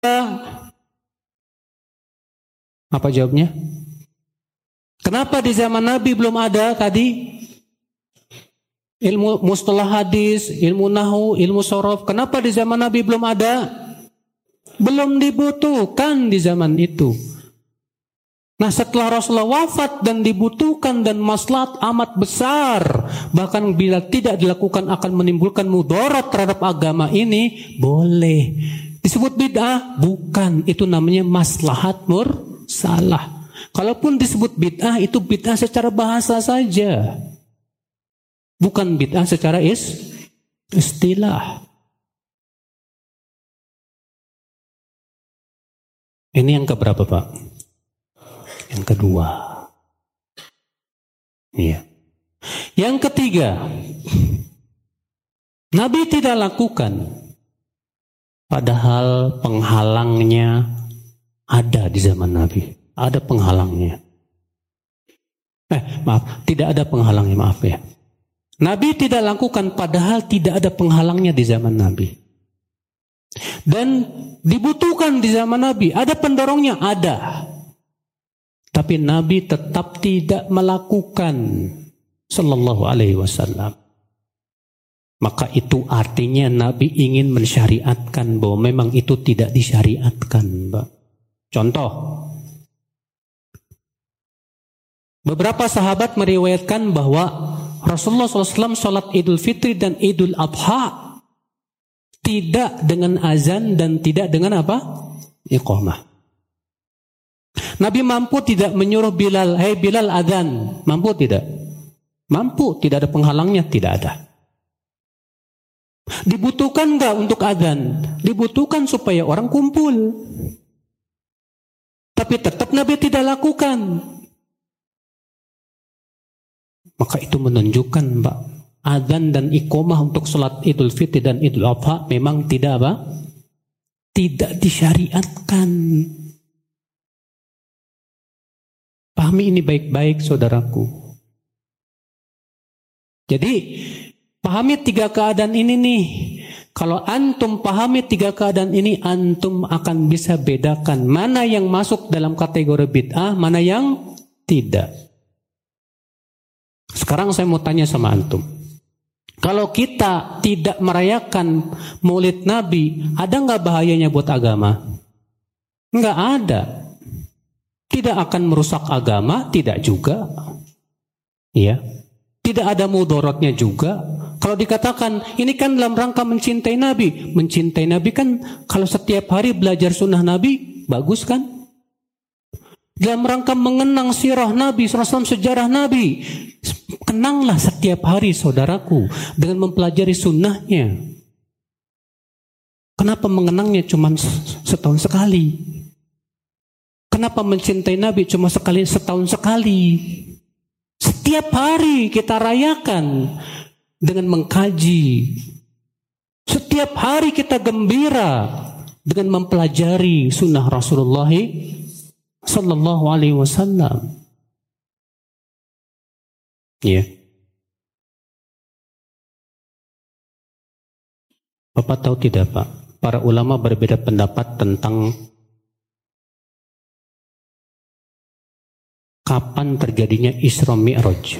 Apa jawabnya? Kenapa di zaman Nabi belum ada tadi? Ilmu mustalah hadis, ilmu nahwu, ilmu sorof. Kenapa di zaman Nabi belum ada? Belum dibutuhkan di zaman itu. Nah, setelah Rasulullah wafat dan dibutuhkan dan maslahat amat besar, bahkan bila tidak dilakukan akan menimbulkan mudarat terhadap agama ini, boleh. Disebut bid'ah? Bukan, itu namanya maslahat mursalah. Kalaupun disebut bid'ah, itu bid'ah secara bahasa saja. Bukan bid'ah secara istilah. Ini yang keberapa, Pak? Yang kedua. Iya. Yang ketiga, Nabi tidak lakukan, padahal penghalangnya ada di zaman Nabi. Ada penghalangnya. Tidak ada penghalangnya, maaf ya. Nabi tidak lakukan padahal tidak ada penghalangnya di zaman Nabi. Dan dibutuhkan di zaman Nabi. Ada pendorongnya? Ada. Tapi Nabi tetap tidak melakukan sallallahu alaihi wasallam. Maka itu artinya Nabi ingin mensyariatkan bahwa memang itu tidak disyariatkan, Mbak. Contoh. Beberapa sahabat meriwayatkan bahwa Rasulullah SAW sholat Idul Fitri dan Idul Adha tidak dengan azan dan tidak dengan apa? Iqamah. Nabi mampu tidak menyuruh Bilal, "Hei Bilal, azan." Mampu tidak? Mampu, tidak ada penghalangnya, tidak ada. Dibutuhkan enggak untuk azan? Dibutuhkan supaya orang kumpul. Tapi tetap Nabi tidak lakukan. Maka itu menunjukkan, Mbak, adzan dan iqamah untuk sholat Idul Fitri dan Idul Adha memang tidak apa? Tidak disyariatkan. Pahami ini baik-baik, saudaraku. Jadi, pahami tiga keadaan ini nih. Kalau antum pahami tiga keadaan ini, antum akan bisa bedakan mana yang masuk dalam kategori bid'ah, mana yang tidak. Sekarang saya mau tanya sama antum. Kalau kita tidak merayakan Maulid Nabi, ada nggak bahayanya buat agama? Nggak ada. Tidak akan merusak agama, tidak juga. Ya, tidak ada mudaratnya juga. Kalau dikatakan ini kan dalam rangka mencintai Nabi kan kalau setiap hari belajar sunnah Nabi, bagus kan? Dalam rangka mengenang sirah Nabi, sejarah Nabi, kenanglah setiap hari, saudaraku, dengan mempelajari sunnahnya. Kenapa mengenangnya cuma setahun sekali? Kenapa mencintai Nabi cuma setahun sekali? Setiap hari kita rayakan dengan mengkaji. Setiap hari kita gembira dengan mempelajari sunnah Rasulullah sallallahu alaihi wasallam. Ya. Bapak tahu tidak, Pak? Para ulama berbeda pendapat tentang kapan terjadinya Isra Mi'raj.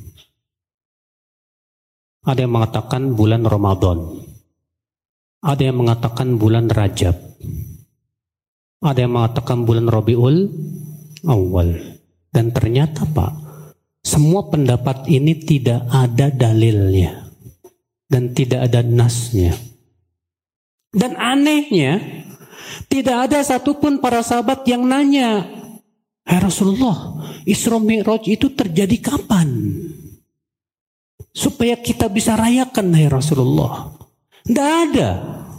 Ada yang mengatakan bulan Ramadan. Ada yang mengatakan bulan Rajab. Ada yang mengatakan bulan Rabiul Awal. Dan ternyata, Pak, semua pendapat ini tidak ada dalilnya. Dan tidak ada nasnya. Dan anehnya, tidak ada satupun para sahabat yang nanya, "Hai Rasulullah, Isra Mi'raj itu terjadi kapan? Supaya kita bisa rayakan, hai Rasulullah." Tidak ada.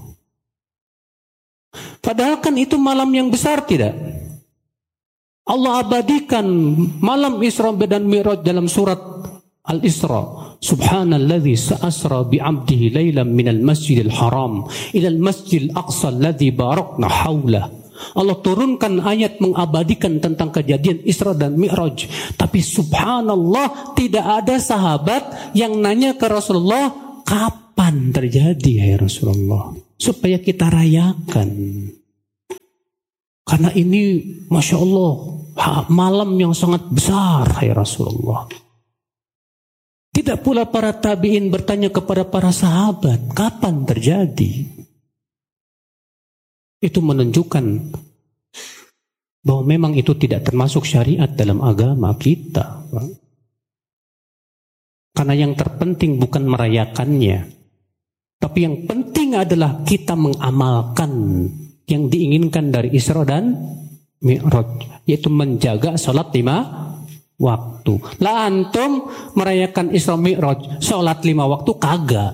Padahal kan itu malam yang besar, tidak? Allah abadikan malam Isra dan Mi'raj dalam surat Al-Isra. Subhanalladzi sa'asra bi'abdihi laylan minal masjidil haram ilal masjidil aqsa alladzi barakna haulah. Allah turunkan ayat mengabadikan tentang kejadian Isra dan Mi'raj. Tapi subhanallah, tidak ada sahabat yang nanya ke Rasulullah, kapan terjadi ya Rasulullah? Supaya kita rayakan. Karena ini Masya Allah malam yang sangat besar ya Rasulullah. Tidak pula para tabi'in bertanya kepada para sahabat, kapan terjadi? Itu menunjukkan bahwa memang itu tidak termasuk syariat dalam agama kita. Karena yang terpenting bukan merayakannya, tapi yang penting adalah kita mengamalkan yang diinginkan dari Isra dan Mi'raj, yaitu menjaga salat 5 waktu. Lah antum merayakan Isra Mi'raj, salat 5 waktu kagak.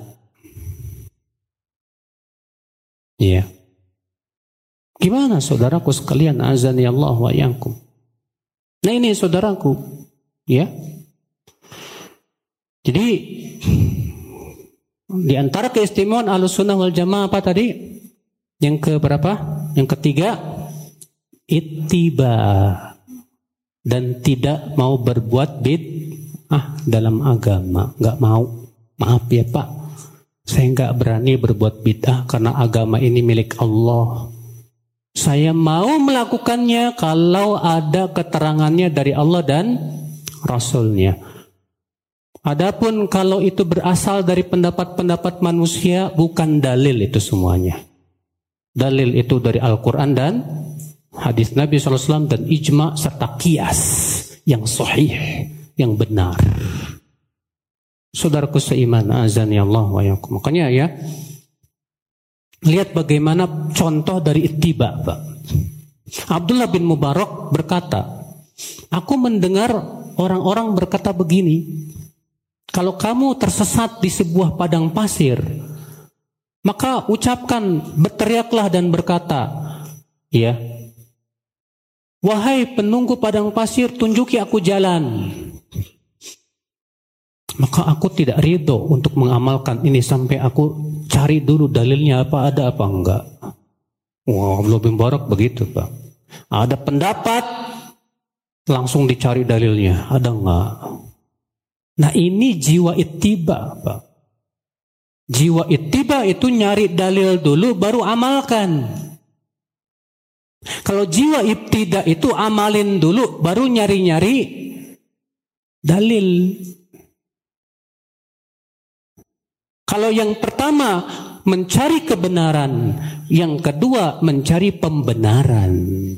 Iya. Gimana saudaraku sekalian, azani Allah wa iyyakum. Nah ini saudaraku, ya. Jadi di antara keistimewaan Ahlussunnah wal Jamaah apa tadi? Yang ke berapa? Yang ketiga, ittiba, dan tidak mau berbuat bid'ah dalam agama. Nggak mau. Maaf ya Pak, saya nggak berani berbuat bid'ah karena agama ini milik Allah. Saya mau melakukannya kalau ada keterangannya dari Allah dan Rasulnya. Adapun kalau itu berasal dari pendapat-pendapat manusia, bukan dalil itu semuanya. Dalil itu dari Al-Quran dan hadis Nabi SAW dan ijma serta qiyas yang sahih, yang benar. Saudaraku seiman, azani Allah wa iyyakum. Makanya ya, lihat bagaimana contoh dari ittiba, Pak. Abdullah bin Mubarak berkata, aku mendengar orang-orang berkata begini, kalau kamu tersesat di sebuah padang pasir, maka ucapkan, berteriaklah dan berkata, ya, wahai penunggu padang pasir, tunjuki aku jalan. Maka aku tidak ridho untuk mengamalkan ini sampai aku cari dulu dalilnya apa ada apa enggak. Wah, Abdullah bin Mubarak begitu Pak. Ada pendapat, langsung dicari dalilnya, ada enggak. Nah ini jiwa ittiba Pak. Jiwa ittiba itu nyari dalil dulu baru amalkan. Kalau jiwa ibtida itu amalin dulu baru nyari-nyari dalil. Kalau yang pertama mencari kebenaran, yang kedua mencari pembenaran.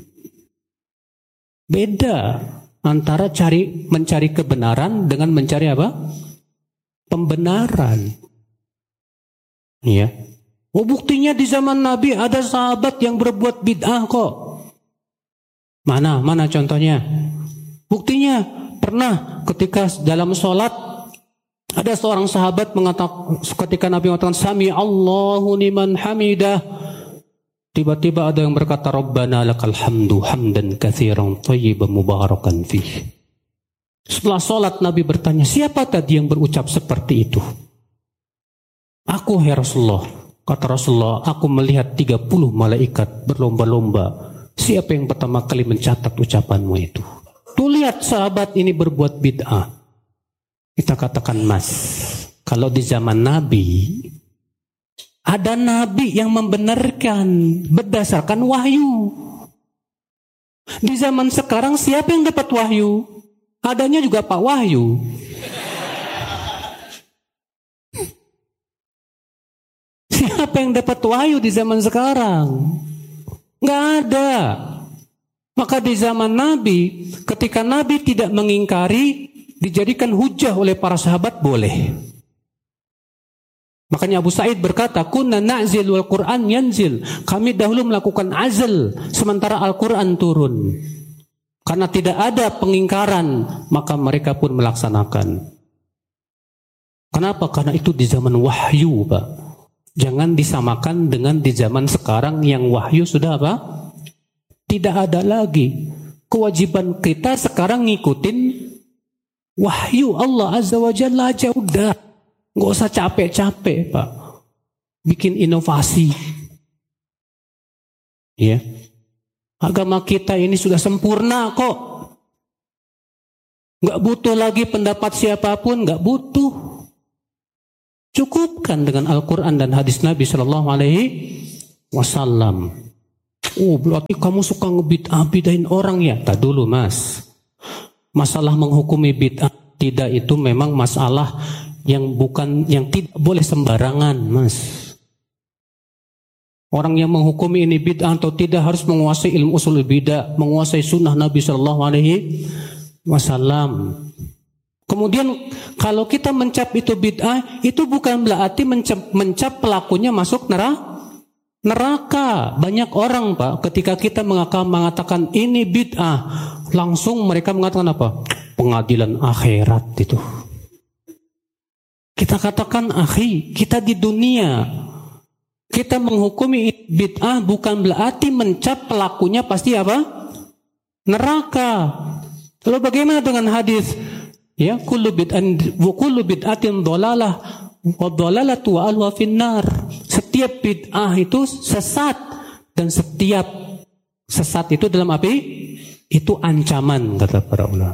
Beda antara mencari kebenaran dengan mencari apa? Pembenaran. Ya. Oh, buktinya di zaman Nabi ada sahabat yang berbuat bid'ah kok. Mana contohnya? Buktinya pernah ketika dalam sholat ada seorang sahabat mengatakan, ketika Nabi mengatakan Sami Allahu liman hamidah, tiba-tiba ada yang berkata Rabbana lakal hamdu hamdan katsiran thayyiban mubarakan fih. Setelah sholat Nabi bertanya, siapa tadi yang berucap seperti itu? Aku ya Rasulullah. Kata Rasulullah, aku melihat 30 malaikat berlomba-lomba. Siapa yang pertama kali mencatat ucapanmu itu? Tuh lihat sahabat ini berbuat bid'ah. Kita katakan mas, kalau di zaman Nabi, ada Nabi yang membenarkan berdasarkan wahyu. Di zaman sekarang siapa yang dapat wahyu? Adanya juga Pak Wahyu. Siapa yang dapat wahyu di zaman sekarang? Nggak ada. Maka di zaman Nabi, ketika Nabi tidak mengingkari, dijadikan hujah oleh para sahabat, boleh. Makanya Abu Sa'id berkata, kunna na'zil wal Qur'an yanzil. Kami dahulu melakukan azl, sementara Al-Quran turun. Karena tidak ada pengingkaran, maka mereka pun melaksanakan. Kenapa? Karena itu di zaman wahyu, Pak. Jangan disamakan dengan di zaman sekarang yang wahyu sudah apa? Tidak ada lagi. Kewajiban kita sekarang ngikutin wahyu Allah Azza wa Jalla aja udah. Nggak usah capek-capek Pak. Bikin inovasi. Ya. Agama kita ini sudah sempurna kok. Nggak butuh lagi pendapat siapapun, nggak butuh. Cukupkan dengan Al-Quran dan hadis Nabi Sallallahu Alaihi Wasallam. Oh, berarti kamu suka ngebid'ah-bid'ahin orang ya? Tak dulu, Mas. Masalah menghukumi bid'ah tidak itu memang masalah yang tidak boleh sembarangan, Mas. Orang yang menghukumi ini bid'ah atau tidak harus menguasai ilmu usul bid'ah, menguasai sunnah Nabi Shallallahu Alaihi Wasallam. Kemudian kalau kita mencap itu bid'ah, itu bukan berarti mencap pelakunya masuk neraka. Banyak orang, Pak, ketika kita mengatakan ini bid'ah, langsung mereka mengatakan apa? Pengadilan akhirat itu. Kita katakan, akhi, kita di dunia, kita menghukumi bid'ah bukan berarti mencap pelakunya pasti apa? Neraka. Lalu bagaimana dengan hadis? Ya, kullu bid'atin dhalalah wa dhalalatu wa finnar. Setiap bid'ah itu sesat, dan setiap sesat itu dalam api itu ancaman, kata para ulama.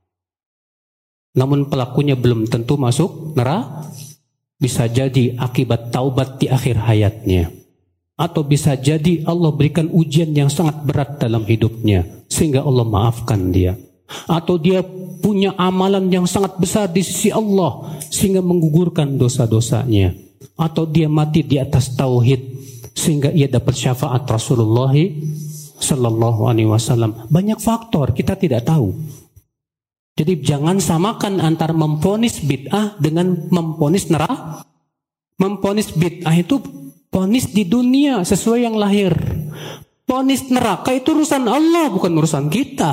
Namun pelakunya belum tentu masuk neraka. Bisa jadi akibat taubat di akhir hayatnya, atau bisa jadi Allah berikan ujian yang sangat berat dalam hidupnya sehingga Allah maafkan dia, atau dia punya amalan yang sangat besar di sisi Allah sehingga menggugurkan dosa-dosanya, atau dia mati di atas tauhid sehingga ia dapat syafaat Rasulullah Sallallahu Alaihi Wasallam. Banyak faktor kita tidak tahu. Jadi jangan samakan antara memponis bid'ah dengan memponis neraka. Memponis bid'ah itu ponis di dunia sesuai yang lahir. Ponis neraka itu urusan Allah, bukan urusan kita.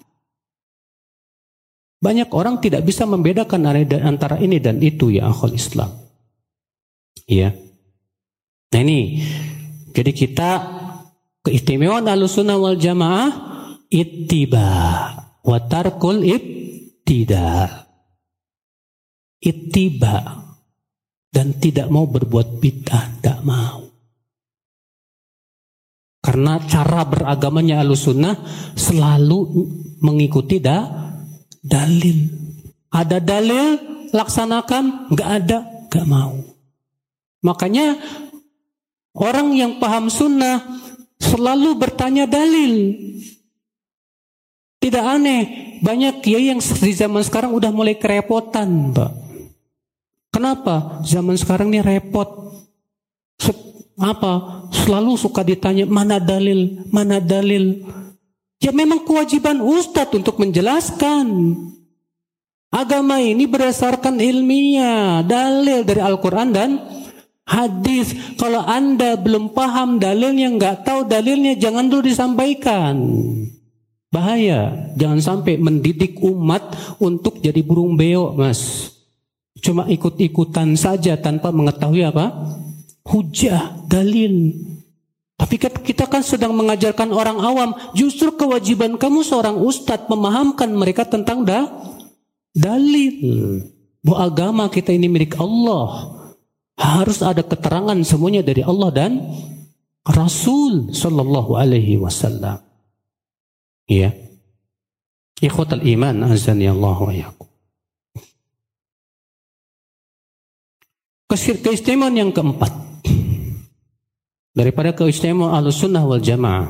Banyak orang tidak bisa membedakan antara ini dan itu, ya akhul Islam. Iya. Nah ini, jadi kita keistimewaan Ahlussunnah wal Jamaah ittiba wa tarkul tidak, ittiba, dan tidak mau berbuat bid'ah, tidak mau. Karena cara beragamanya Ahlussunnah selalu mengikuti dalil. Ada dalil, laksanakan, nggak ada, nggak mau. Makanya orang yang paham sunnah selalu bertanya dalil. Tidak aneh, banyak kiai yang di zaman sekarang udah mulai kerepotan, Pak. Kenapa? Zaman sekarang ini repot. Selalu suka ditanya, mana dalil, mana dalil. Ya memang kewajiban Ustadz untuk menjelaskan. Agama ini berdasarkan ilmiah, dalil dari Al-Quran dan hadis. Kalau Anda belum paham dalilnya, nggak tahu dalilnya, jangan dulu disampaikan. Bahaya, jangan sampai mendidik umat untuk jadi burung beo, Mas. Cuma ikut-ikutan saja tanpa mengetahui apa? Hujah, dalil. Tapi kita kan sedang mengajarkan orang awam. Justru kewajiban kamu seorang ustadz memahamkan mereka tentang dalil. Bahwa agama kita ini milik Allah. Harus ada keterangan semuanya dari Allah dan Rasul Sallallahu Alaihi Wasallam. Ya, ikhwatal iman, azani Allah wa iyyakum. Keistimewaan yang keempat daripada keistimewaan Ahlussunnah wal Jamaah,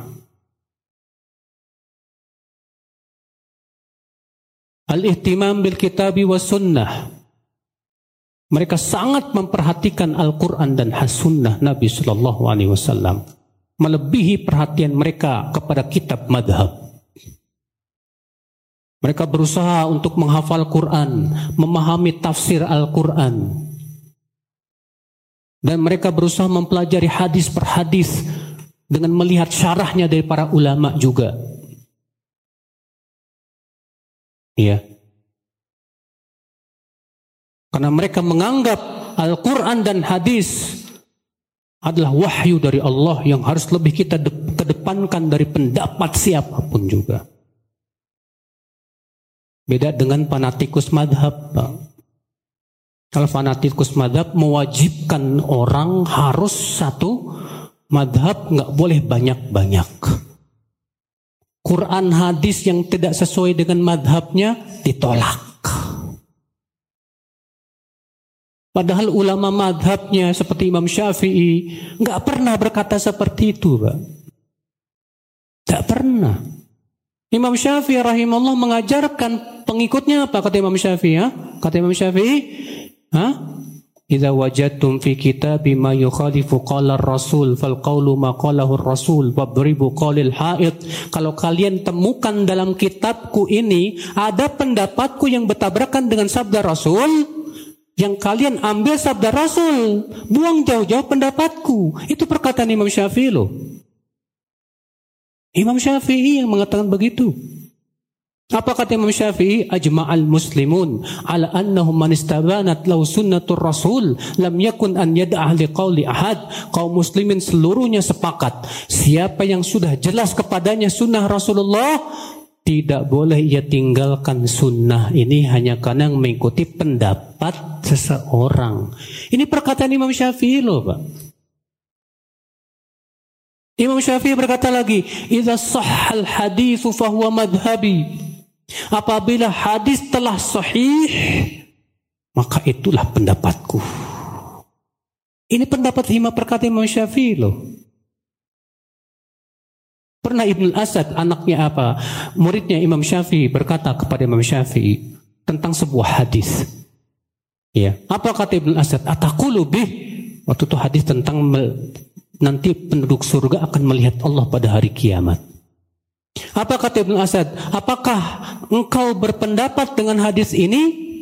al-ihtimam bil kitabi was sunnah. Mereka sangat memperhatikan Al-Quran dan Sunnah Nabi Sallallahu Alaihi Wasallam, melebihi perhatian mereka kepada kitab madhab. Mereka berusaha untuk menghafal Quran, memahami tafsir Al-Quran. Dan mereka berusaha mempelajari hadis per hadis dengan melihat syarahnya dari para ulama juga. Iya. Karena mereka menganggap Al-Quran dan hadis adalah wahyu dari Allah yang harus lebih kita kedepankan dari pendapat siapapun juga. Beda dengan fanatikus madhab, Pak. Kalau fanatikus madhab mewajibkan orang harus satu madhab, nggak boleh banyak-banyak. Quran hadis yang tidak sesuai dengan madhabnya ditolak. Padahal ulama madhabnya seperti Imam Syafi'i nggak pernah berkata seperti itu, Pak. Tidak pernah. Imam Syafi'i rahimahullah mengajarkan pengikutnya apa? Kata Imam Syafi'i, ya? Kata Imam Syafi'i, idza wajadtum fi kitabi ma yukhalifu qala ar-rasul fal qawlu ma qalahu ar-rasul wadribu qalil haid. Kalau kalian temukan dalam kitabku ini ada pendapatku yang bertabrakan dengan sabda Rasul, yang kalian ambil sabda Rasul, buang jauh-jauh pendapatku. Itu perkataan Imam Syafi'i loh. Imam Syafi'i yang mengatakan begitu. Apa kata Imam Syafi'i? Ajma'al muslimun ala annahum man istabanat law sunnatur rasul lam yakun an yad'ah liqauli ahad. Kaum muslimin seluruhnya sepakat, siapa yang sudah jelas kepadanya sunnah Rasulullah, tidak boleh ia tinggalkan sunnah ini hanya karena mengikuti pendapat seseorang. Ini perkataan Imam Syafi'i loh, Pak. Imam Syafi'i berkata lagi, idza sahhal haditsu fahuwa madhhabi. Apabila hadis telah sahih, maka itulah pendapatku. Ini pendapat perkataan Imam Syafi'i loh. Pernah Ibnu Asad, anaknya apa? Muridnya Imam Syafi'i berkata kepada Imam Syafi'i tentang sebuah hadis. Ya, apa kata Ibnu Asad? Ataqulu bih. Waktu itu hadis tentang nanti penduduk surga akan melihat Allah pada hari kiamat. Apa kata Ibnu Asad? Apakah engkau berpendapat dengan hadis ini?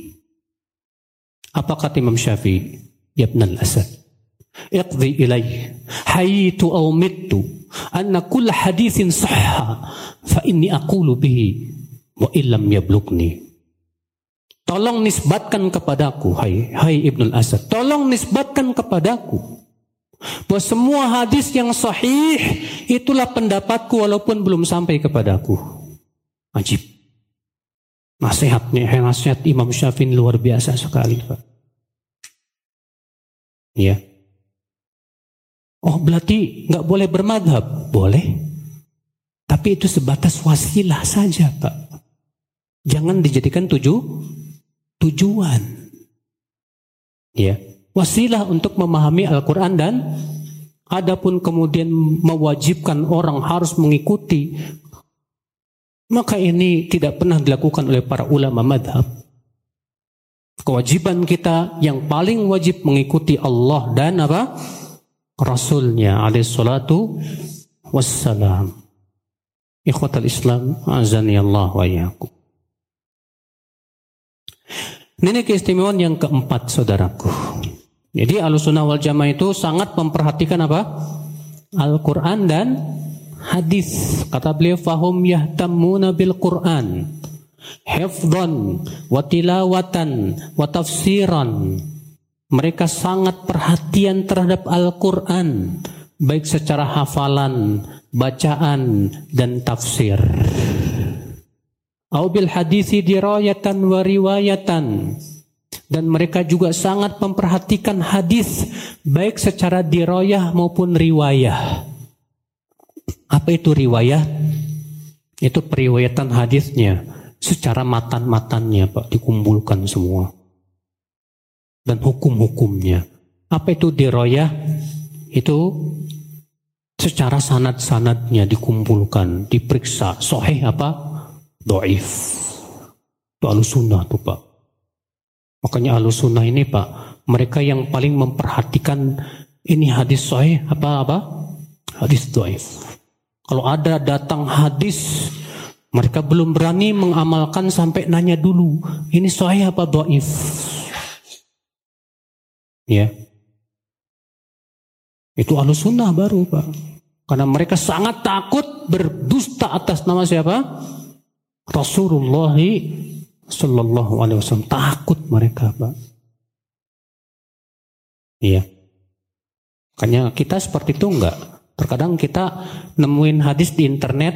Apa kata Imam Syafi'i? Ya Ibnu Asad, iqdi ilai hayitu aw mittu anna kull hadithin sahha fa inni aqulu bihi wa illam yablugni. Tolong nisbatkan kepadaku, hai Ibnu Asad, tolong nisbatkan kepadaku bahwa semua hadis yang sahih itulah pendapatku walaupun belum sampai kepadaku. Ajib. Nasihat Imam Syafi'i luar biasa sekali, Pak. Ya. Oh, berarti nggak boleh bermadhab? Boleh. Tapi itu sebatas wasilah saja, Pak. Jangan dijadikan tujuan. Ya. Wasilah untuk memahami Al-Quran, dan adapun kemudian mewajibkan orang harus mengikuti, maka ini tidak pernah dilakukan oleh para ulama madhab. Kewajiban kita yang paling wajib mengikuti Allah dan apa? Rasulnya alaihi salatu wassalam. Ikhwatal Islam, azani Allah wa iyyakum. Ini keistimewaan yang keempat, saudaraku. Jadi Ahlussunnah wal Jamaah itu sangat memperhatikan apa? Al-Quran dan hadis. Kata beliau, fahum yahtammuna bil Quran hifdhan wa tilawatan wa tafsiran. Mereka sangat perhatian terhadap Al-Quran, baik secara hafalan, bacaan, dan tafsir. Au bil hadisi dirayatan wa riwayatan. Dan mereka juga sangat memperhatikan hadis, baik secara dirayah maupun riwayah. Apa itu riwayah? Itu periwayatan hadisnya secara matan-matannya, Pak, dikumpulkan semua. Dan hukum-hukumnya. Apa itu dirayah? Itu secara sanad-sanadnya dikumpulkan, diperiksa. Sahih apa? Dhaif. Itu Ahlussunnah tuh, Pak. Makanya Ahlussunnah ini, Pak, mereka yang paling memperhatikan ini hadis sahih apa? Hadis dhaif. Kalau ada datang hadis, mereka belum berani mengamalkan sampai nanya dulu, ini sahih apa dhaif? Ya. Itu Ahlussunnah baru, Pak. Karena mereka sangat takut berdusta atas nama siapa? Rasulullah Sallallahu alaihi wasallam. Takut mereka, Pak. Iya. Makanya kita seperti itu enggak. Terkadang kita nemuin hadis di internet,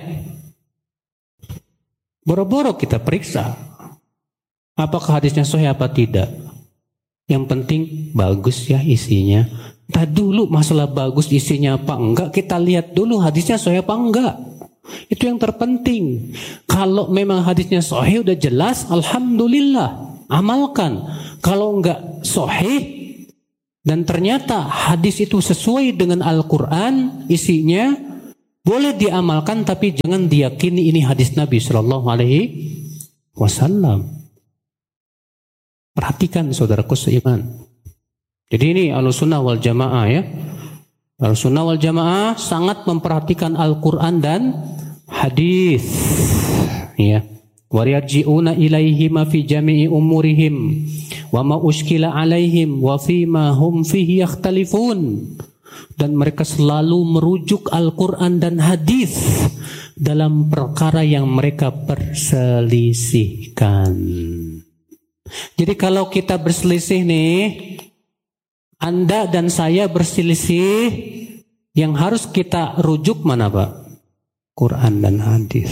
boro-boro kita periksa apakah hadisnya sahih apa tidak. Yang penting bagus ya isinya. Tak dulu masalah bagus isinya apa enggak, kita lihat dulu hadisnya sahih apa enggak. Itu yang terpenting. Kalau memang hadisnya sahih udah jelas, alhamdulillah, amalkan. Kalau enggak sahih dan ternyata hadis itu sesuai dengan Al-Quran isinya, Boleh diamalkan tapi jangan diyakini ini hadis Nabi Shallallahu Alaihi Wasallam. Perhatikan saudaraku seiman. Jadi ini Ahlussunnah wal Jamaah ya. Ahlussunnah wal Jamaah sangat memperhatikan Al-Quran dan hadis. Ya. Warji'una ilaihi ma fi jami'i umurihim wa ma ushkila alaihim wa fi ma hum fihi yakhtalifun. Dan mereka selalu merujuk Al-Quran dan hadis dalam perkara yang mereka perselisihkan. Jadi kalau kita berselisih nih, Anda dan saya berselisih, yang harus kita rujuk mana Pak? Quran dan hadis.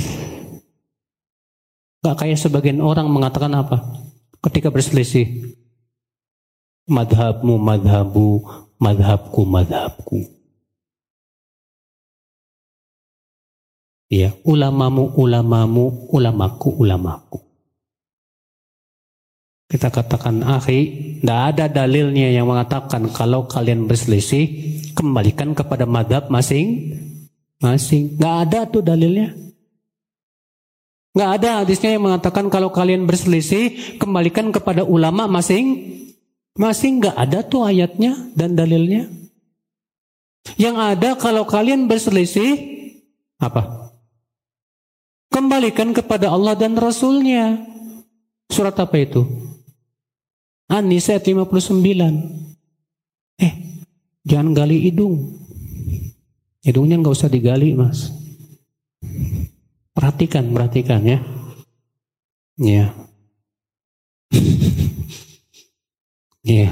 Gak kayak sebagian orang mengatakan apa? Ketika berselisih, madhabmu madhabu, madhabku madhabku. Ya, ulamamu ulamamu, ulamaku ulamaku. Kita katakan akhi, tidak ada dalilnya yang mengatakan kalau kalian berselisih kembalikan kepada madhab masing-masing. Nggak ada tuh dalilnya. Nggak ada hadisnya yang mengatakan kalau kalian berselisih kembalikan kepada ulama masing-masing. Nggak ada tuh ayatnya dan dalilnya. Yang ada kalau kalian berselisih apa? Kembalikan kepada Allah dan Rasulnya. Surat apa itu? An-Nisa 59. Jangan gali hidung. Hidungnya nggak usah digali, Mas. Perhatikan ya. Ya. Ya.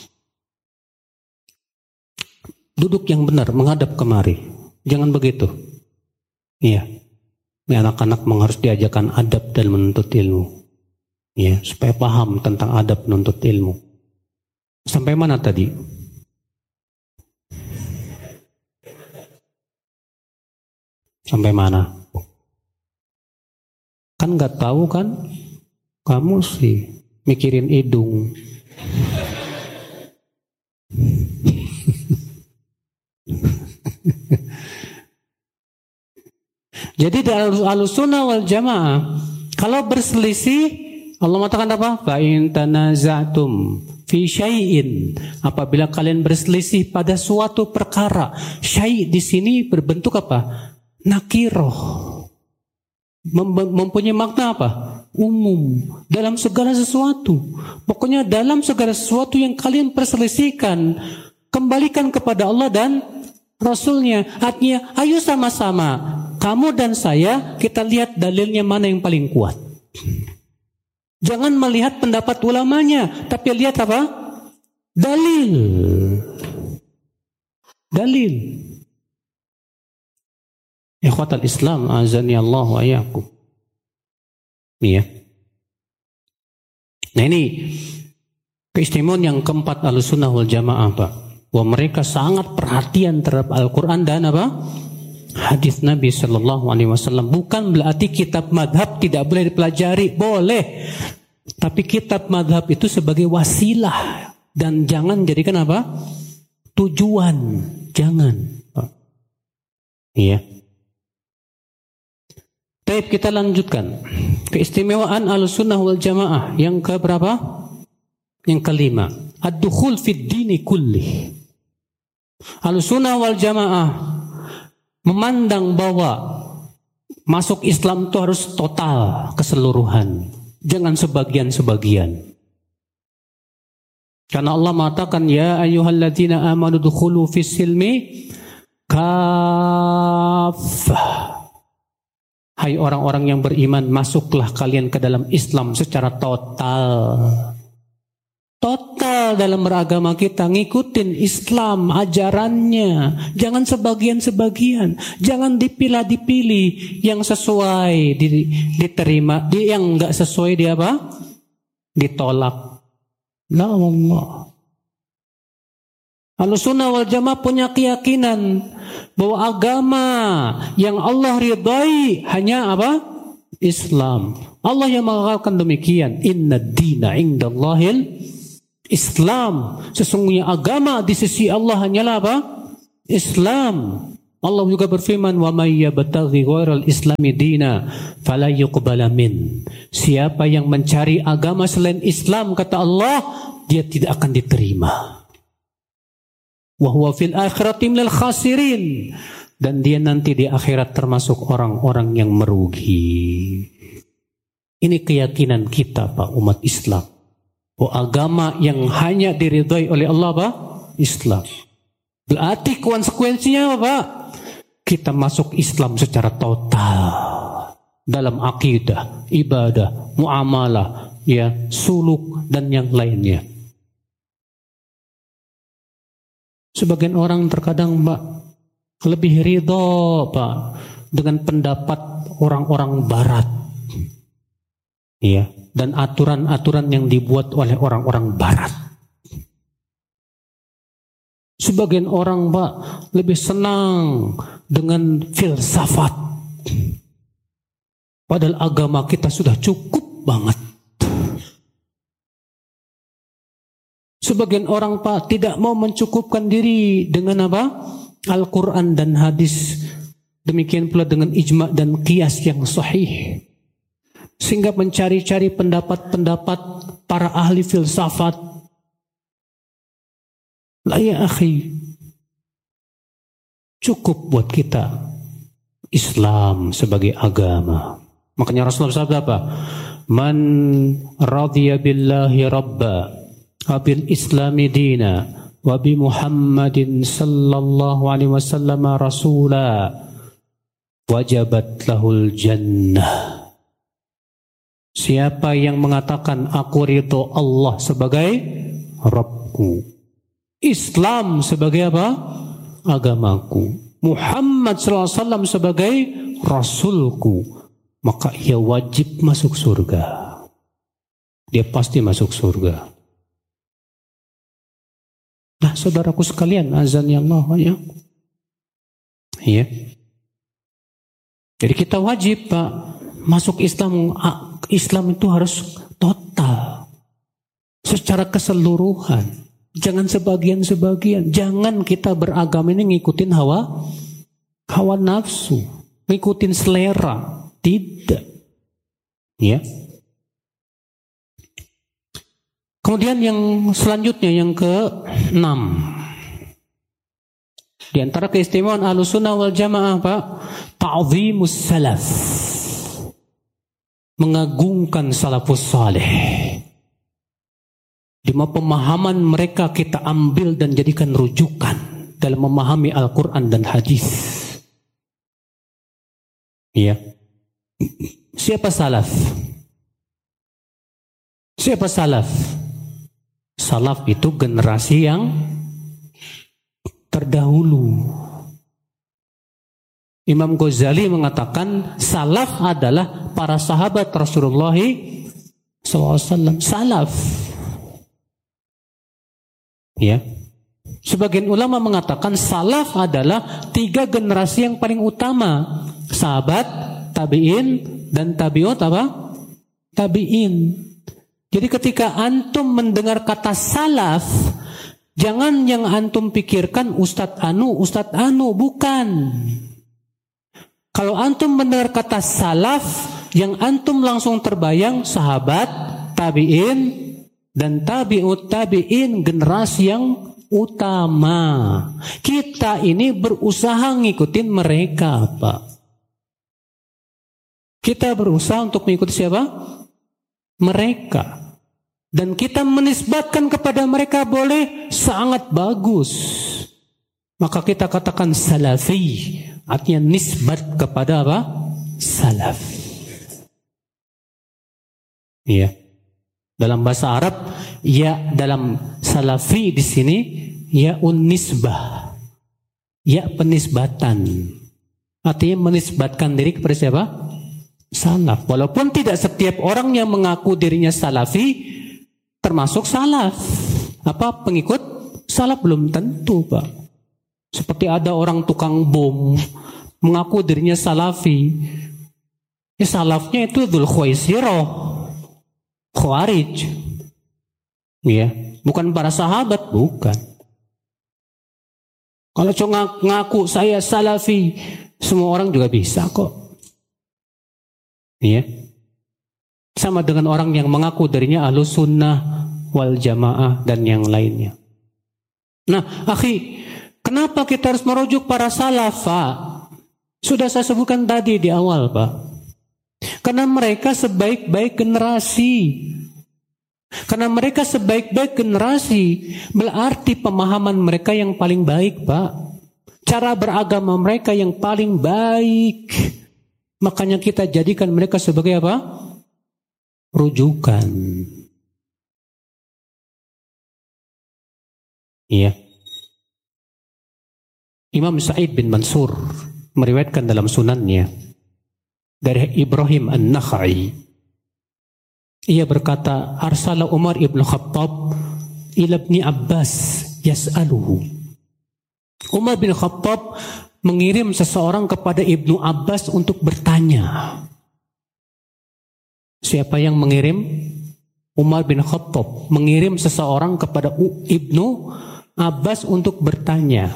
Duduk yang benar, menghadap kemari. Jangan begitu. Iya. Ini anak-anak harus diajarkan adab dan menuntut ilmu. Ya, supaya paham tentang adab menuntut ilmu. Sampai mana tadi? Sampai mana? Kan nggak tahu kan? Kamu sih mikirin hidung. Jadi dari Ahlussunnah wal Jamaah, kalau berselisih, Allah mengatakan apa? Fa in tanaza'tum fi syai'in, apabila kalian berselisih pada suatu perkara. Syai' di sini berbentuk apa? Nakiroh. Mempunyai makna apa? Umum. Dalam segala sesuatu. Pokoknya dalam segala sesuatu yang kalian perselisihkan, kembalikan kepada Allah dan Rasulnya. Artinya, ayo sama-sama, kamu dan saya, kita lihat dalilnya mana yang paling kuat. Jangan melihat pendapat ulamanya, tapi lihat apa? Dalil. Dalil. Ikhwatal Islam, azani Allah wa iyyakum. Iya. Nah ini keistimewaan yang keempat Ahlussunnah wal Jamaah, Pak. Bahwa mereka sangat perhatian terhadap Al-Quran dan apa? Hadis Nabi Shallallahu Alaihi Wasallam. Bukan berarti kitab madhab tidak boleh dipelajari, boleh. Tapi kitab madhab itu sebagai wasilah dan jangan jadikan apa? Tujuan, jangan. Iya. Baik, kita lanjutkan. Keistimewaan Ahlussunnah wal Jamaah yang keberapa? Yang kelima, ad-dukhul fid dini kulli. Ahlussunnah wal Jamaah memandang bahwa masuk Islam itu harus total, keseluruhan, jangan sebagian-sebagian. Karena Allah mengatakan, ya ayyuhalladzina amanu dukhulu fis silmi kaffah. Hai orang-orang yang beriman, masuklah kalian ke dalam Islam secara total. Total dalam beragama kita, ngikutin Islam, ajarannya. Jangan sebagian-sebagian. Jangan dipilih-dipilih. Yang sesuai diterima, yang enggak sesuai dia apa? Ditolak. La Allah. Ahlussunnah wal Jamaah punya keyakinan bahwa agama yang Allah ridai hanya apa? Islam. Allah yang mengatakan demikian, inna dina indallahil Islam. Sesungguhnya agama di sisi Allah hanyalah apa? Islam. Allah juga berfirman, "Wa may yabtaghi ghairal islami dina fala yuqbala min." Siapa yang mencari agama selain Islam, kata Allah, dia tidak akan diterima. Wa huwa fil akhirati minal khasirin. Dan dia nanti di akhirat termasuk orang-orang yang merugi. Ini keyakinan kita, Pak, umat Islam. Agama yang hanya diridhai oleh Allah, Pak, Islam. Berarti konsekuensinya apa, Pak? Kita masuk Islam secara total dalam akidah, ibadah, muamalah, ya, suluk dan yang lainnya. Sebagian orang terkadang, Pak, lebih ridho, Pak, dengan pendapat orang-orang Barat, ya, dan aturan-aturan yang dibuat oleh orang-orang Barat. Sebagian orang, Pak, lebih senang dengan filsafat. Padahal agama kita sudah cukup banget. Sebagian orang, Pak, tidak mau mencukupkan diri dengan apa? Al-Quran dan hadis. Demikian pula dengan ijma' dan qiyas yang sahih. Sehingga mencari-cari pendapat-pendapat para ahli filsafat. Lah ya akhi, cukup buat kita Islam sebagai agama. Makanya Rasulullah sabda apa? Man radhiya billahi rabba wa bil islami dina wa bi Muhammadin sallallahu alaihi wasallam rasula wajabat lahul jannah. Siapa yang mengatakan aku ridho Allah sebagai Rabbku, Islam sebagai apa? Agamaku, Muhammad SAW sebagai Rasulku, maka ia wajib masuk surga. Dia pasti masuk surga. Nah, saudaraku sekalian, azan ya Allah, ya. Iya. Jadi kita wajib, Pak, masuk Islam. Islam itu harus total, secara keseluruhan. Jangan sebagian-sebagian. Jangan kita beragama ini ngikutin hawa nafsu, ngikutin selera. Tidak. Ya. Kemudian yang selanjutnya, yang ke-6. Di antara keistimewaan Ahlussunnah wal Jamaah, Pak, ta'zimus salaf. Mengagungkan salafus saleh. Di mana pemahaman mereka kita ambil dan jadikan rujukan dalam memahami Al-Quran dan hadis. Iya. Siapa salaf? Siapa salaf? Salaf itu generasi yang terdahulu. Imam Ghazali mengatakan salaf adalah para sahabat Rasulullah SAW. Salaf. Ya. Sebagian ulama mengatakan salaf adalah 3 generasi yang paling utama. Sahabat, tabi'in, dan tabi'ut apa? Tabi'in. Jadi ketika antum mendengar kata salaf, jangan yang antum pikirkan Ustadz Anu, bukan. Kalau antum mendengar kata salaf, yang antum langsung terbayang sahabat, tabi'in, dan tabi'ut tabi'in, generasi yang utama. Kita ini berusaha ngikutin mereka, Pak. Kita berusaha untuk mengikuti siapa? Mereka. Dan kita menisbatkan kepada mereka boleh, sangat bagus. Maka kita katakan salafi, artinya nisbat kepada apa? Salaf. Iya. Dalam bahasa Arab, ya dalam salafi di sini ya nisbah, ya penisbatan. Artinya menisbatkan diri kepada siapa? Salaf. Walaupun tidak setiap orang yang mengaku dirinya salafi termasuk salaf. Apa pengikut salaf? Belum tentu, Pak. Seperti ada orang tukang bom mengaku dirinya salafi. Ya, salafnya itu Dzul Khuwaisirah, Khawarij. Ya, bukan para sahabat, bukan. Kalau cuma ngaku saya salafi, semua orang juga bisa kok. Iya. Sama dengan orang yang mengaku dirinya ahlus sunnah wal jamaah dan yang lainnya. Nah, akhi, kenapa kita harus merujuk para salaf, Pak? Sudah saya sebutkan tadi di awal, Pak. Karena mereka sebaik-baik generasi. Karena mereka sebaik-baik generasi, berarti pemahaman mereka yang paling baik, Pak. Cara beragama mereka yang paling baik. Makanya kita jadikan mereka sebagai apa? Rujukan. Iya. Imam Sa'id bin Mansur meriwayatkan dalam sunannya dari Ibrahim An-Nakhai. Ia berkata, arsala Umar ibn Khattab ila ibn Abbas yas'aluhu. Umar bin Khattab mengirim seseorang kepada Ibnu Abbas untuk bertanya. Siapa yang mengirim? Umar bin Khattab mengirim seseorang kepada Ibnu Abbas untuk bertanya.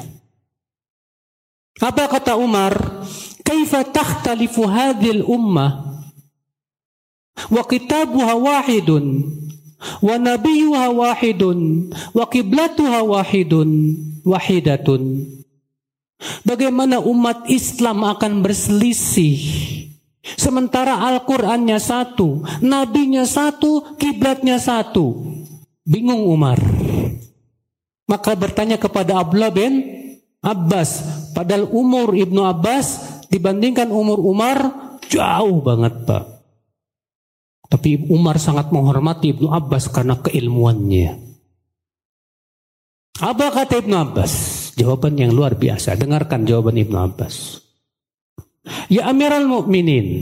Apa kata Umar? Kaifa takhtalifu hadhil ummah wa kitabuha wahidun wa nabiyuha wahidun wa qiblatuha wahidatun. Bagaimana umat Islam akan berselisih sementara Al-Qur'annya satu, nabinya satu, kiblatnya satu. Bingung Umar. Maka bertanya kepada Abdullah bin Abbas, padahal umur Ibnu Abbas dibandingkan umur Umar jauh banget, Pak. Tapi Umar sangat menghormati Ibnu Abbas karena keilmuannya. Apa kata Ibnu Abbas? Jawaban yang luar biasa. Dengarkan jawaban Ibnu Abbas. Ya Amiral Mu'minin,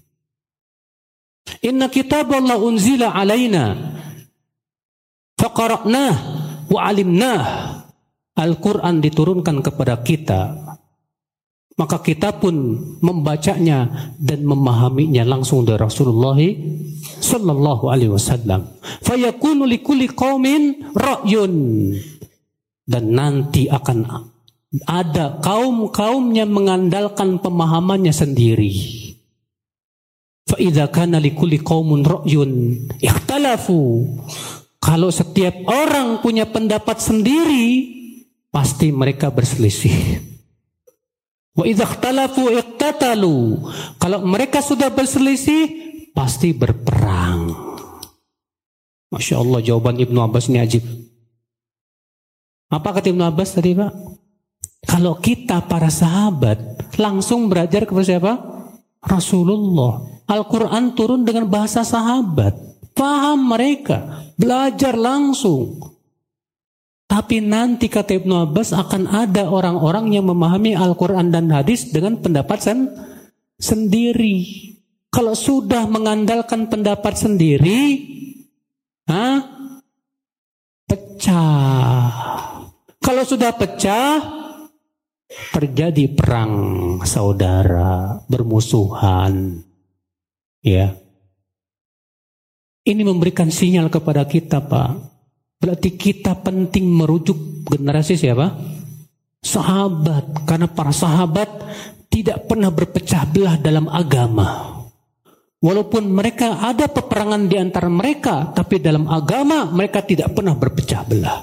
inna kitab Allah unzila alaina faqara'nah wa alimnah. Al-Quran diturunkan kepada kita, maka kita pun membacanya dan memahaminya langsung dari Rasulullah sallallahu alaihi wasallam. Fayakunu likulli qaumin ra'yun. Dan nanti akan ada kaum-kaum yang mengandalkan pemahamannya sendiri. Fa idza kana likulli qaumin ra'yun ikhtalafu. Kalau setiap orang punya pendapat sendiri, pasti mereka berselisih. Wa idza ikhtalafu iqtatalu. Kalau mereka sudah berselisih, pasti berperang. Masya Allah, jawaban Ibnu Abbas ini ajib. Apa kata Ibnu Abbas tadi, Pak? Kalau kita para sahabat langsung belajar kepada siapa? Rasulullah. Al-Quran turun dengan bahasa sahabat. Paham mereka. Belajar langsung. Tapi nanti kata Ibnu Abbas akan ada orang-orang yang memahami Al-Quran dan hadis dengan pendapat sendiri. Kalau sudah mengandalkan pendapat sendiri, pecah. Kalau sudah pecah, terjadi perang saudara, bermusuhan. Ya. Ini memberikan sinyal kepada kita, Pak. Berarti kita penting merujuk generasi siapa? Sahabat. Karena para sahabat tidak pernah berpecah belah dalam agama. Walaupun mereka ada peperangan di antara mereka, tapi dalam agama mereka tidak pernah berpecah belah.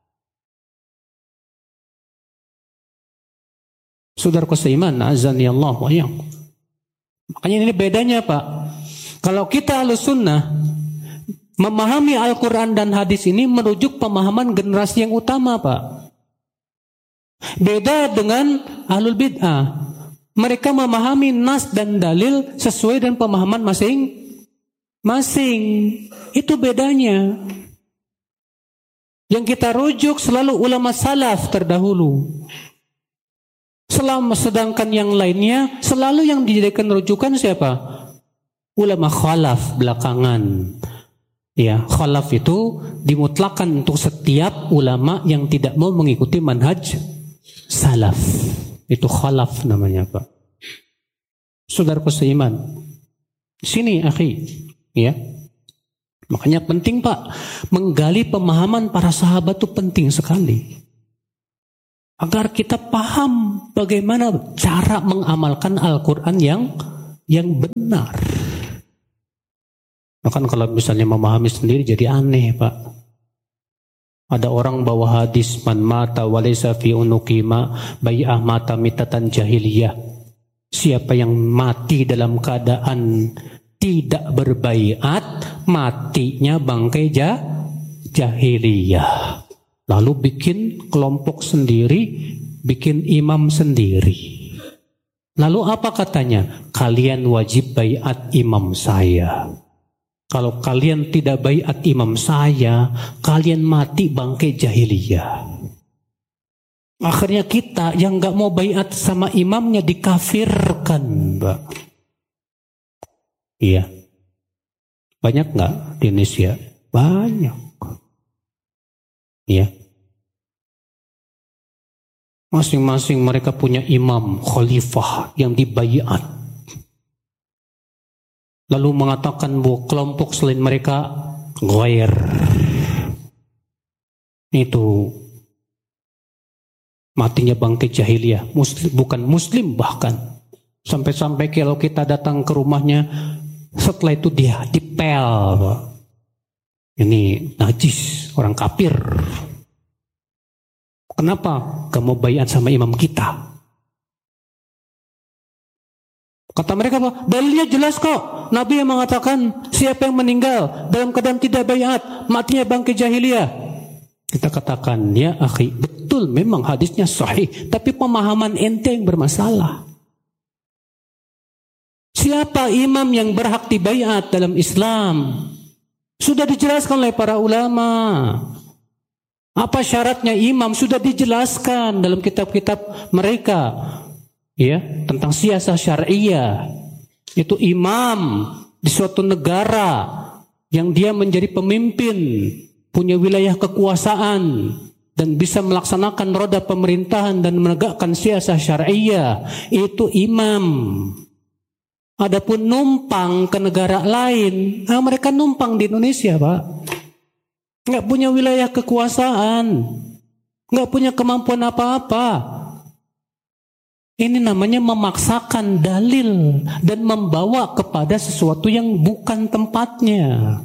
Saudaraku seiman, azani Allah wa iyyakum. Makanya ini bedanya, Pak. Kalau kita Ahlus Sunnah memahami Al-Quran dan hadis ini merujuk pemahaman generasi yang utama, Pak. Beda dengan Ahlul Bid'ah. Mereka memahami nas dan dalil sesuai dengan pemahaman masing-masing. Itu bedanya. Yang kita rujuk selalu ulama salaf terdahulu. Sedangkan yang lainnya selalu yang dijadikan rujukan siapa? Ulama khalaf belakangan. Ya, khalaf itu dimutlakan untuk setiap ulama yang tidak mau mengikuti manhaj salaf. Itu khalaf namanya, Pak. Saudaraku seiman, sini akhi, ya. Makanya penting, Pak, menggali pemahaman para sahabat itu penting sekali. agar kita paham bagaimana cara mengamalkan Al-Quran yang benar. Bahkan kalau misalnya memahami sendiri jadi aneh, Pak. Ada orang bawa hadis man mata walaysa fi unuqi ma bai'ah mata mitatan jahiliyah. Siapa yang mati dalam keadaan tidak berbaiat, matinya bangkai jahiliyah. Lalu bikin kelompok sendiri, bikin imam sendiri. Lalu apa katanya? Kalian wajib baiat imam saya. Kalau kalian tidak baiat imam saya, kalian mati bangkai jahiliyah. Akhirnya kita yang gak mau baiat sama imamnya dikafirkan, Mbak. Iya. Banyak gak di Indonesia? Banyak. Iya. Masing-masing mereka punya imam, khalifah yang dibaiat. Lalu mengatakan bahwa kelompok selain mereka ghair. Itu matinya bangkai jahiliyah, bukan muslim bahkan. Sampai-sampai kalau kita datang ke rumahnya, setelah itu dia dipel. Ini najis, orang kafir. Kenapa? Kamu baiat sama imam kita. Kata mereka apa? Dalilnya jelas kok. Nabi yang mengatakan siapa yang meninggal dalam keadaan tidak baiat, matinya bangkai jahiliyah. Kita katakan, ya akhi, betul memang hadisnya sahih, tapi pemahaman ente yang bermasalah. Siapa imam yang berhak dibaiat dalam Islam? Sudah dijelaskan oleh para ulama. Apa syaratnya imam? Sudah dijelaskan dalam kitab-kitab mereka. Ya, tentang siasah syariah. Itu imam di suatu negara yang dia menjadi pemimpin, punya wilayah kekuasaan dan bisa melaksanakan roda pemerintahan dan menegakkan siasah syariah, itu imam. Adapun numpang ke negara lain, mereka numpang di Indonesia, Pak. Nggak punya wilayah kekuasaan, nggak punya kemampuan apa-apa. Ini namanya memaksakan dalil dan membawa kepada sesuatu yang bukan tempatnya.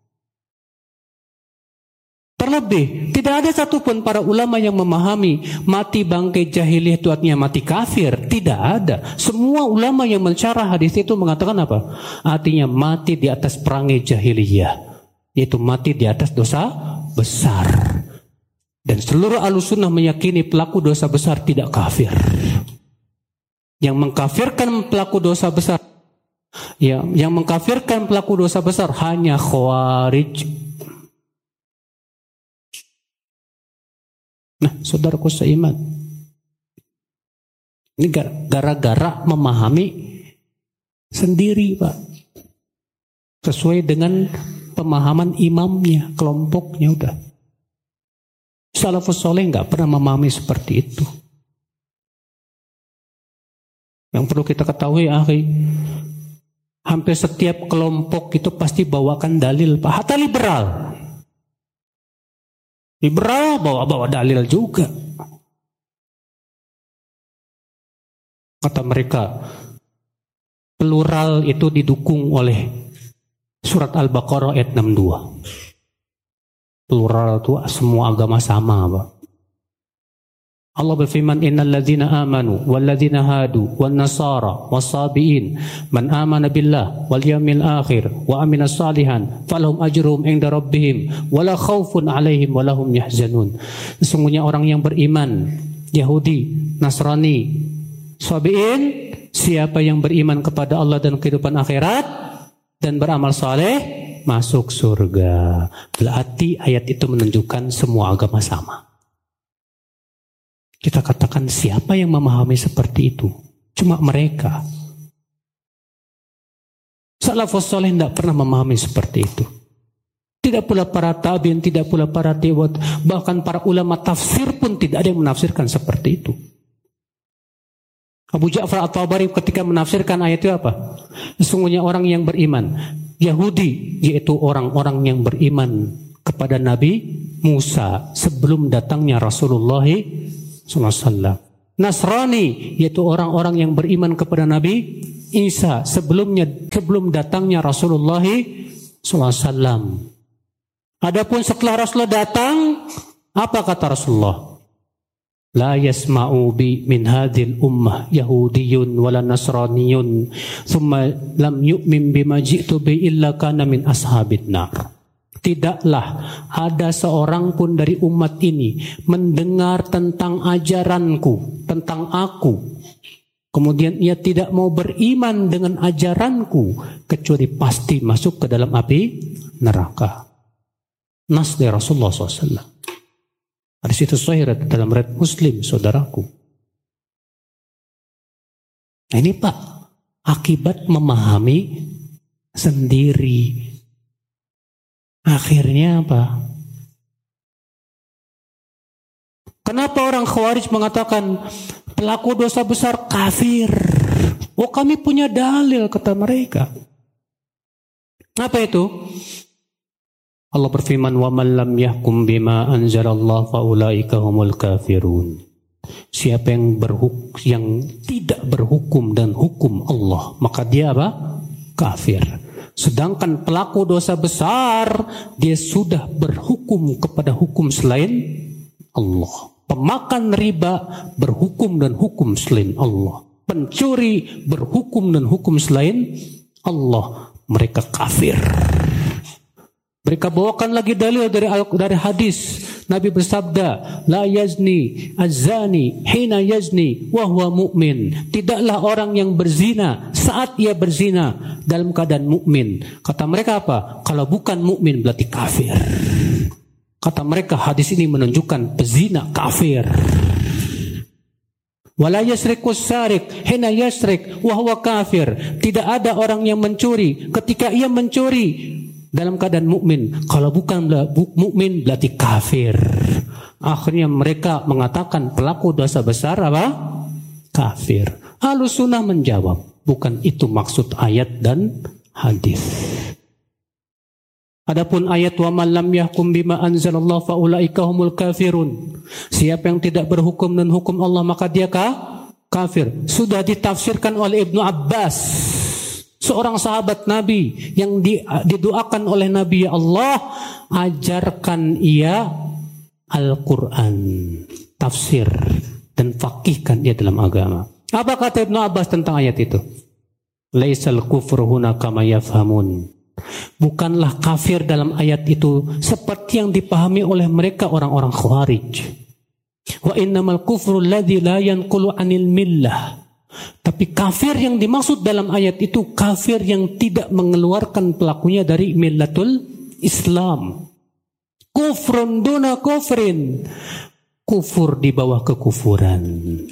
Terlebih, tidak ada satupun para ulama yang memahami mati bangkai jahiliyah itu artinya mati kafir. Tidak ada. Semua ulama yang mensyarah hadis itu mengatakan apa? Artinya mati di atas perangai jahiliyah. Yaitu mati di atas dosa besar. Dan seluruh ahlussunnah meyakini pelaku dosa besar tidak kafir. Yang mengkafirkan pelaku dosa besar, ya, yang mengkafirkan pelaku dosa besar hanya khawarij. Nah, saudaraku seiman, ini gara-gara memahami sendiri, Pak, sesuai dengan pemahaman imamnya, kelompoknya udah. Salafus soleh nggak pernah memahami seperti itu. Yang perlu kita ketahui, akhi, hampir setiap kelompok itu pasti bawakan dalil, Pak. Hatta liberal bawa dalil juga. Kata mereka, plural itu didukung oleh surat Al-Baqarah ayat 62. Plural itu semua agama sama, Pak. Allah berfirman, innal ladzina amanu wal ladzina hadu wan nasara wasabiin man amana billah wal yawmil akhir wa amila salihan falahum ajruhum inda rabbihim wala khaufun alaihim walahum yahzanun. Sesungguhnya orang yang beriman, Yahudi, Nasrani, sabiin, siapa yang beriman kepada Allah dan kehidupan akhirat dan beramal saleh, masuk surga. Berarti ayat itu menunjukkan semua agama sama. Kita katakan siapa yang memahami seperti itu? Cuma mereka. Salafus saleh tidak pernah memahami seperti itu. Tidak pula para tabi'in, tidak pula para tabi'ut, bahkan para ulama tafsir pun tidak ada yang menafsirkan seperti itu. Abu Ja'far At-Tabari ketika menafsirkan ayat itu apa? Sesungguhnya orang yang beriman, Yahudi, yaitu orang-orang yang beriman kepada Nabi Musa sebelum datangnya Rasulullah SAW. Nasrani yaitu orang-orang yang beriman kepada Nabi Isa sebelum datangnya Rasulullah SAW. Adapun setelah Rasulullah datang, apa kata Rasulullah? La yasma'u bi min hadhil ummah yahudiyyun wala nasraniyyun thumma lam yu'min bima ji'tu bi illa kana min ashabin nar. Tidaklah ada seorang pun dari umat ini mendengar tentang ajaranku, tentang aku, kemudian ia tidak mau beriman dengan ajaranku, kecuali pasti masuk ke dalam api neraka. Nas dari Rasulullah SAW. Hadis itu sahih dalam riwayat Muslim, saudaraku. Nah ini Pak, akibat memahami sendiri. Akhirnya apa? Kenapa orang Khawarij mengatakan pelaku dosa besar kafir? Oh kami punya dalil, kata mereka. Apa itu? Allah berfirman, wa man lam yahkum bima anzalallah faulaika humul kafirun. Siapa yang tidak berhukum dan hukum Allah, maka dia apa? Kafir. Sedangkan pelaku dosa besar, dia sudah berhukum kepada hukum selain Allah. Pemakan riba berhukum dan hukum selain Allah. Pencuri berhukum dan hukum selain Allah. Mereka kafir. Mereka bawakan lagi dalil dari hadis. Nabi bersabda, la yazni az-zani hina yazni wa huwa mu'min. Tidaklah orang yang berzina saat ia berzina dalam keadaan mukmin. Kata mereka apa? Kalau bukan mukmin berarti kafir. Kata mereka hadis ini menunjukkan pezina kafir. Wala yasriku sarik hina yasrik wa huwa kafir. Tidak ada orang yang mencuri ketika ia mencuri dalam keadaan mukmin. Kalau bukan mukmin berarti kafir. Akhirnya mereka mengatakan pelaku dosa besar apa? Kafir. Ahlus Sunnah menjawab, bukan itu maksud ayat dan hadis. Adapun ayat wa man lam yahkum bima anzalallahu faulaika humul kafirun. Siapa yang tidak berhukum dan hukum Allah maka dia kafir. Sudah ditafsirkan oleh Ibnu Abbas, seorang sahabat Nabi yang didoakan oleh Nabi, ya Allah, ajarkan ia Al-Quran, tafsir, dan faqihkan ia dalam agama. Apa kata Ibnu Abbas tentang ayat itu? Laisal kufru huna kama yafhamun. Bukanlah kafir dalam ayat itu seperti yang dipahami oleh mereka orang-orang Khawarij. Wa innamal kufru alladzi la yanqulu 'anil millah. Tapi kafir yang dimaksud dalam ayat itu kafir yang tidak mengeluarkan pelakunya dari millatul Islam. Kufrun duna kufrin. Kufur di bawah kekufuran.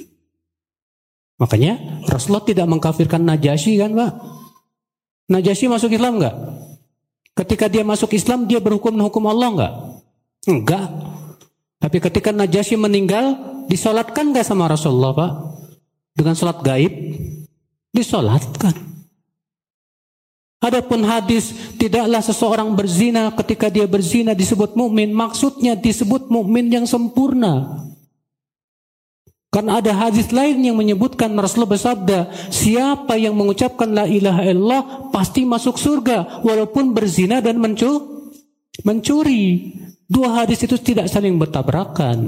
Makanya Rasulullah tidak mengkafirkan Najasyi kan Pak? Najasyi masuk Islam enggak? Ketika dia masuk Islam dia berhukum Allah enggak? Enggak. Tapi ketika Najasyi meninggal disolatkan enggak sama Rasulullah Pak? Dengan sholat gaib disolatkan. Adapun hadis tidaklah seseorang berzina ketika dia berzina disebut mukmin, maksudnya disebut mukmin yang sempurna. Karena ada hadis lain yang menyebutkan Rasulullah bersabda, siapa yang mengucapkan la ilaha illallah pasti masuk surga walaupun berzina dan mencuri. Dua hadis itu tidak saling bertabrakan.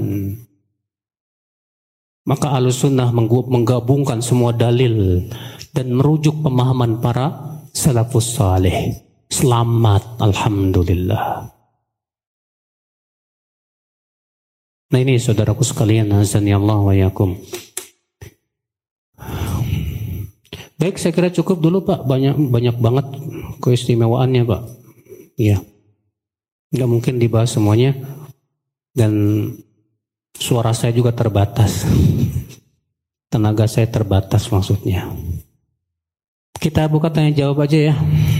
Maka Ahlus Sunnah menggabungkan semua dalil dan merujuk pemahaman para salafus saleh. Selamat, alhamdulillah. Nah ini saudaraku sekalian, azani Allah wa yakum. Baik, saya kira cukup dulu Pak. Banyak banget keistimewaannya Pak. Iya. Nggak mungkin dibahas semuanya. Dan suara saya juga terbatas. Tenaga saya terbatas maksudnya. Kita buka tanya jawab aja ya.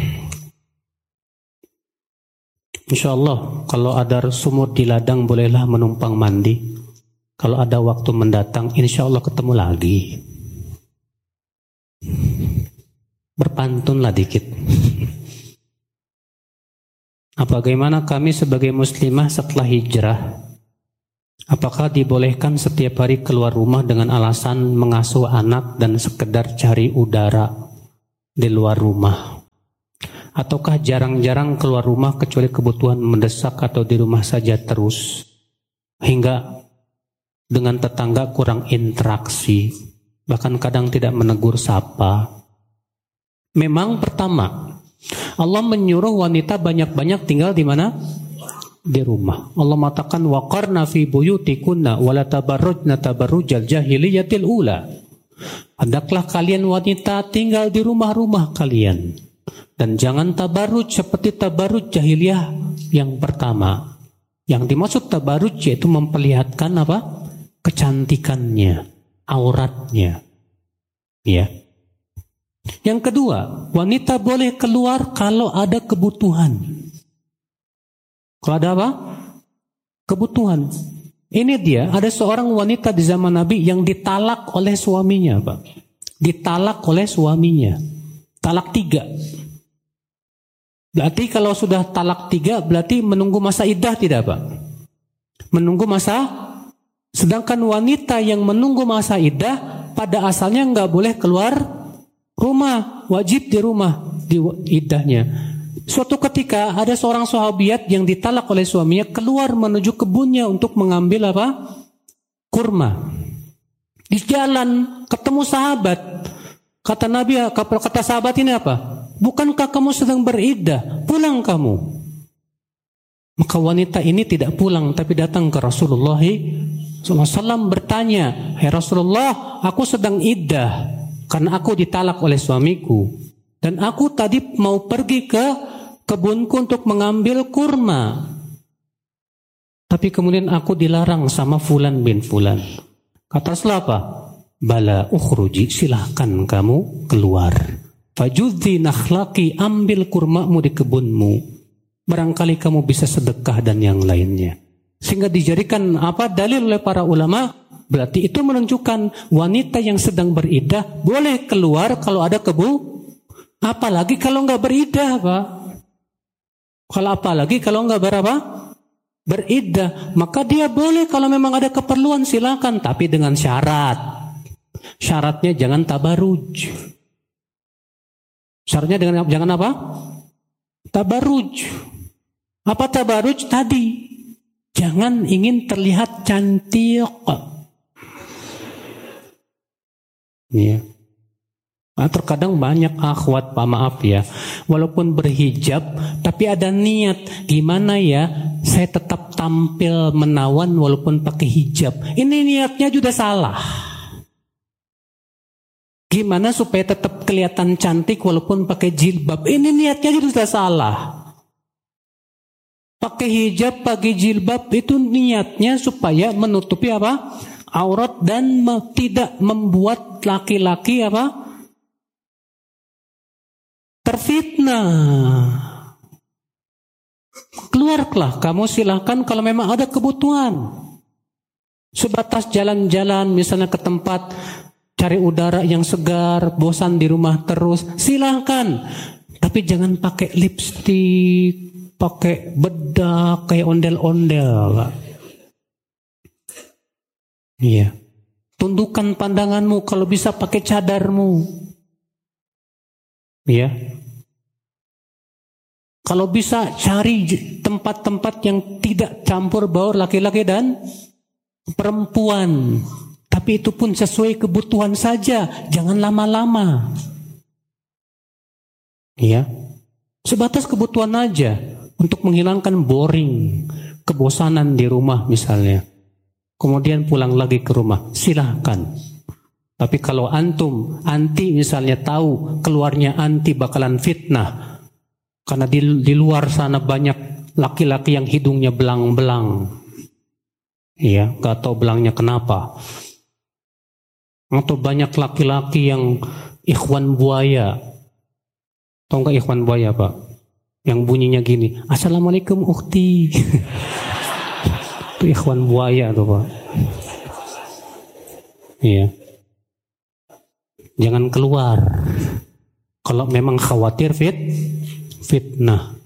Insya Allah kalau ada sumur di ladang bolehlah menumpang mandi. Kalau ada waktu mendatang insya Allah ketemu lagi. Berpantunlah dikit. Bagaimana kami sebagai muslimah setelah hijrah? Apakah dibolehkan setiap hari keluar rumah dengan alasan mengasuh anak dan sekedar cari udara di luar rumah? Ataukah jarang-jarang keluar rumah kecuali kebutuhan mendesak atau di rumah saja terus? Hingga dengan tetangga kurang interaksi, bahkan kadang tidak menegur sapa. Memang pertama, Allah menyuruh wanita banyak-banyak tinggal di mana? Di rumah. Allah mengatakan waqarna fi buyutikunna wala tabarrujna tabarrujal jahiliyatil ula. Hendaklah kalian wanita tinggal di rumah-rumah kalian dan jangan tabarruj seperti tabarruj jahiliyah yang pertama. Yang dimaksud tabarruj yaitu memperlihatkan apa? Kecantikannya, auratnya. Ya. Yang kedua, wanita boleh keluar kalau ada kebutuhan. Kalau ada apa? Kebutuhan. Ini dia, ada seorang wanita di zaman Nabi yang ditalak oleh suaminya, Pak. Ditalak oleh suaminya. Talak 3. Berarti kalau sudah talak 3, berarti menunggu masa iddah tidak, Pak? Menunggu masa. Sedangkan wanita yang menunggu masa iddah, pada asalnya nggak boleh keluar rumah. Wajib di rumah, di iddahnya. Suatu ketika ada seorang sahabiat yang ditalak oleh suaminya keluar menuju kebunnya untuk mengambil apa? Kurma. Di jalan ketemu sahabat. Kata Nabi, kata sahabat ini apa? Bukankah kamu sedang beriddah? Pulang kamu. Maka wanita ini tidak pulang tapi datang ke Rasulullah SAW bertanya, "Hai Rasulullah, aku sedang iddah karena aku ditalak oleh suamiku. Dan aku tadi mau pergi ke kebunku untuk mengambil kurma. Tapi kemudian aku dilarang sama Fulan bin Fulan." Kata Rasulullah apa? "Bala ukhruji, silahkan kamu keluar. Fajudhi nakhlaki, ambil kurmamu di kebunmu. Barangkali kamu bisa sedekah dan yang lainnya." Sehingga dijadikan apa dalil oleh para ulama, berarti itu menunjukkan wanita yang sedang beriddah boleh keluar kalau ada apalagi kalau nggak beriddah, Pak. Kalau apalagi kalau nggak beriddah, maka dia boleh kalau memang ada keperluan silakan, tapi dengan syarat. Syaratnya jangan tabaruj. Syaratnya dengan jangan apa? Tabaruj. Apa tabaruj tadi? Jangan ingin terlihat cantik. Iya. Nah, terkadang banyak akhwat, Pak, maaf ya, walaupun berhijab tapi ada niat gimana ya saya tetap tampil menawan walaupun pakai hijab. Ini niatnya juga salah. Gimana supaya tetap kelihatan cantik walaupun pakai jilbab? Ini niatnya juga salah. Pakai hijab, pakai jilbab itu niatnya supaya menutupi apa? Aurat dan tidak membuat laki-laki apa? Terfitnah. Keluarlah kamu, silahkan kalau memang ada kebutuhan. Sebatas jalan-jalan misalnya ke tempat cari udara yang segar, bosan di rumah terus, silahkan. Tapi jangan pakai lipstik, pakai bedak kayak ondel-ondel. Iya. Tundukkan pandanganmu, kalau bisa pakai cadarmu. Iya. Kalau bisa cari tempat-tempat yang tidak campur baur laki-laki dan perempuan. Tapi itu pun sesuai kebutuhan saja, jangan lama-lama. Iya. Sebatas kebutuhan aja untuk menghilangkan boring, kebosanan di rumah misalnya. Kemudian pulang lagi ke rumah, silahkan. Tapi kalau antum, anti misalnya tahu keluarnya anti bakalan fitnah. Karena di luar sana banyak laki-laki yang hidungnya belang-belang. Iya, gak tahu belangnya kenapa. Atau banyak laki-laki yang ikhwan buaya. Tahu gak ikhwan buaya, Pak? Yang bunyinya gini, "Assalamualaikum ukhti." Itu ikhwan buaya tuh, Pak. Iya. Jangan keluar kalau memang khawatir fitnah.